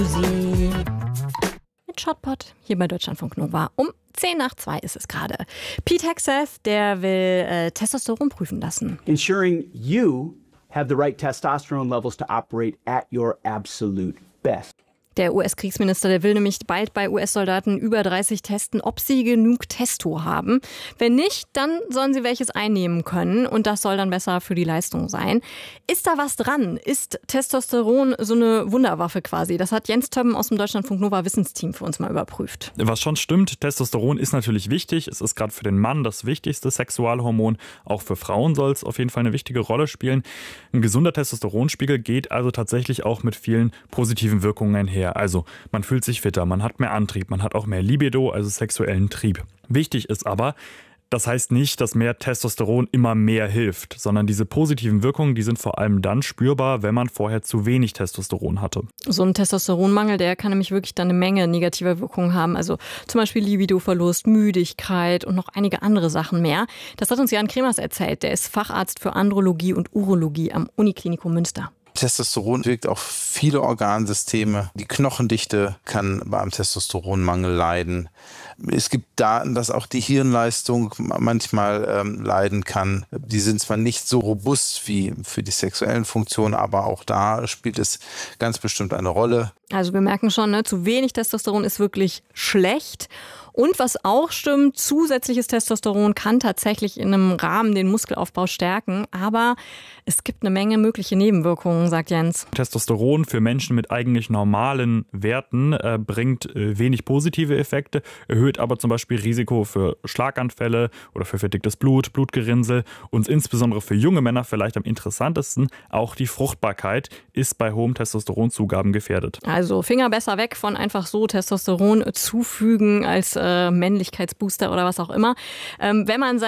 Sie mit Shotpot hier bei Deutschlandfunk Nova. Um 1:10 ist es gerade. Pete Hegseth, der will Testosteron prüfen lassen. Ensuring you have the right testosterone levels to operate at your absolute best. Der US-Kriegsminister, der will nämlich bald bei US-Soldaten über 30 testen, ob sie genug Testo haben. Wenn nicht, dann sollen sie welches einnehmen können und das soll dann besser für die Leistung sein. Ist da was dran? Ist Testosteron so eine Wunderwaffe quasi? Das hat Jens Többen aus dem Deutschlandfunk Nova Wissensteam für uns mal überprüft. Was schon stimmt, Testosteron ist natürlich wichtig. Es ist gerade für den Mann das wichtigste Sexualhormon. Auch für Frauen soll es auf jeden Fall eine wichtige Rolle spielen. Ein gesunder Testosteronspiegel geht also tatsächlich auch mit vielen positiven Wirkungen einher. Also man fühlt sich fitter, man hat mehr Antrieb, man hat auch mehr Libido, also sexuellen Trieb. Wichtig ist aber, das heißt nicht, dass mehr Testosteron immer mehr hilft, sondern diese positiven Wirkungen, die sind vor allem dann spürbar, wenn man vorher zu wenig Testosteron hatte. So ein Testosteronmangel, der kann nämlich wirklich dann eine Menge negativer Wirkungen haben. Also zum Beispiel Libidoverlust, Müdigkeit und noch einige andere Sachen mehr. Das hat uns Jan Kremers erzählt. Der ist Facharzt für Andrologie und Urologie am Uniklinikum Münster. Testosteron wirkt auf viele Organsysteme. Die Knochendichte kann bei einem Testosteronmangel leiden. Es gibt Daten, dass auch die Hirnleistung manchmal leiden kann. Die sind zwar nicht so robust wie für die sexuellen Funktionen, aber auch da spielt es ganz bestimmt eine Rolle. Also wir merken schon, ne, zu wenig Testosteron ist wirklich schlecht. Und was auch stimmt, zusätzliches Testosteron kann tatsächlich in einem Rahmen den Muskelaufbau stärken. Aber es gibt eine Menge mögliche Nebenwirkungen, sagt Jens. Testosteron für Menschen mit eigentlich normalen Werten bringt wenig positive Effekte, erhöht aber zum Beispiel Risiko für Schlaganfälle oder für verdicktes Blut, Blutgerinnsel. Und insbesondere für junge Männer vielleicht am interessantesten, auch die Fruchtbarkeit ist bei hohen Testosteronzugaben gefährdet. Also Finger besser weg von einfach so Testosteron zufügen als Männlichkeitsbooster oder was auch immer. Wenn man